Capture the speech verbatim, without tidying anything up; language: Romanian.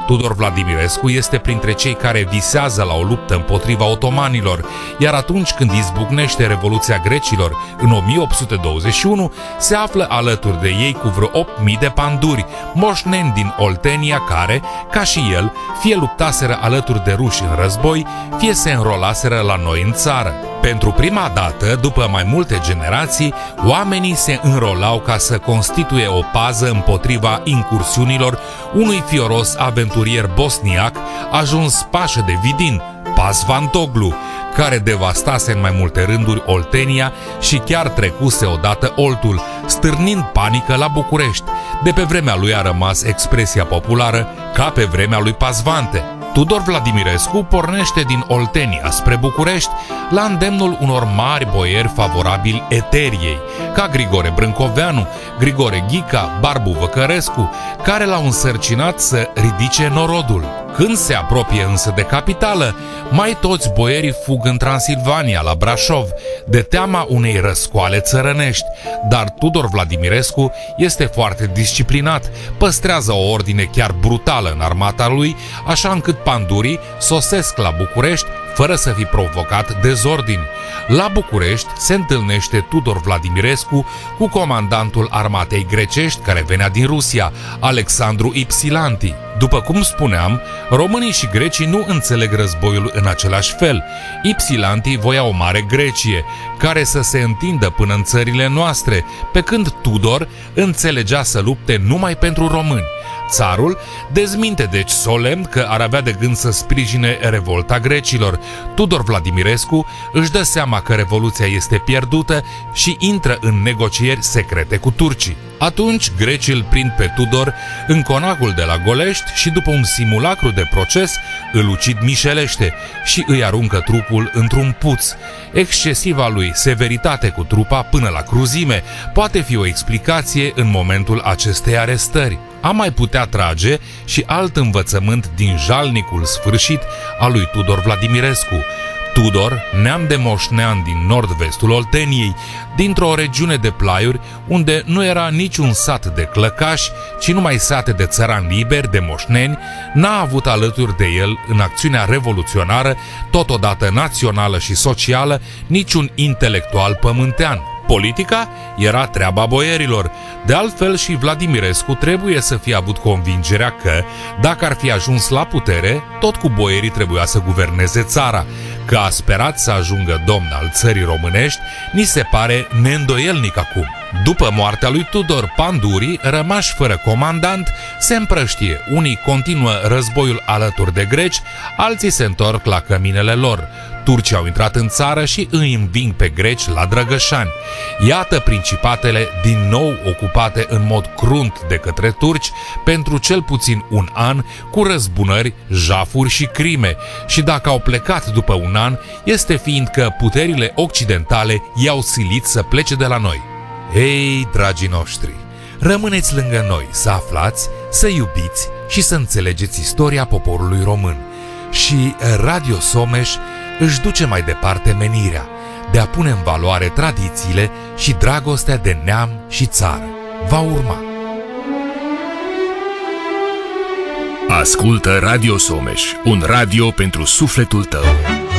Tudor Vladimirescu este printre cei care visează la o luptă împotriva otomanilor, iar atunci când izbucnește Revoluția Grecilor în o mie opt sute douăzeci și unu, se află alături de ei cu vreo opt mii de panduri, moșneni din Oltenia care, ca și el, fie luptaseră alături de ruși în război, fie se înrolaseră la noi în țară. Pentru prima dată, după mai multe generații, oamenii se înrolau ca să constituie o pază împotriva incursiunilor unui fioros aventurier bosniac ajuns pașă de Vidin, Pasvantoglu, care devastase în mai multe rânduri Oltenia și chiar trecuse odată Oltul, stârnind panică la București. De pe vremea lui a rămas expresia populară ca pe vremea lui Pasvante. Tudor Vladimirescu pornește din Oltenia spre București la îndemnul unor mari boieri favorabili Eteriei, ca Grigore Brâncoveanu, Grigore Ghica, Barbu Văcărescu, care l-au însărcinat să ridice norodul. Când se apropie însă de capitală, mai toți boierii fug în Transilvania, la Brașov, de teama unei răscoale țărănești, dar Tudor Vladimirescu este foarte disciplinat, păstrează o ordine chiar brutală în armata lui, așa încât pandurii sosesc la București fără să fi provocat dezordini. La București se întâlnește Tudor Vladimirescu cu comandantul armatei grecești care venea din Rusia, Alexandru Ipsilanti. După cum spuneam, românii și grecii nu înțeleg războiul în același fel. Ipsilanti voia o mare Grecie, care să se întindă până în țările noastre, pe când Tudor înțelegea să lupte numai pentru români. Țarul dezminte deci solemn că ar avea de gând să sprijine revolta grecilor. Tudor Vladimirescu își dă seama că revoluția este pierdută și intră în negocieri secrete cu turcii. Atunci grecii îl prind pe Tudor în conacul de la Golești și după un simulacru de proces îl ucid mișelește și îi aruncă trupul într-un puț. Excesiva lui severitate cu trupa până la cruzime poate fi o explicație în momentul acestei arestări. Am mai putea trage și alt învățământ din jalnicul sfârșit al lui Tudor Vladimirescu. Tudor, neam de moșnean din nord-vestul Olteniei, dintr-o regiune de plaiuri unde nu era niciun sat de clăcași, ci numai sate de țărani liberi, de moșneni, n-a avut alături de el în acțiunea revoluționară, totodată națională și socială, niciun intelectual pământean. Politica era treaba boierilor. De altfel și Vladimirescu trebuie să fie avut convingerea că, dacă ar fi ajuns la putere, tot cu boierii trebuia să guverneze țara. Că a sperat să ajungă domn al țării românești, ni se pare neîndoielnic acum. După moartea lui Tudor, pandurii, rămași fără comandant, se împrăștie. Unii continuă războiul alături de greci, alții se întorc la căminele lor. Turcii au intrat în țară și îi înving pe greci la Drăgășani. Iată principatele din nou ocupate în mod crunt de către turci pentru cel puțin un an, cu răzbunări, jafuri și crime, și dacă au plecat după un an, este fiindcă puterile occidentale i-au silit să plece de la noi. Ei, dragii noștri, rămâneți lângă noi să aflați, să iubiți și să înțelegeți istoria poporului român. Și Radio Someș își duce mai departe menirea de a pune în valoare tradițiile și dragostea de neam și țară. Va urma. Ascultă Radio Someș, un radio pentru sufletul tău.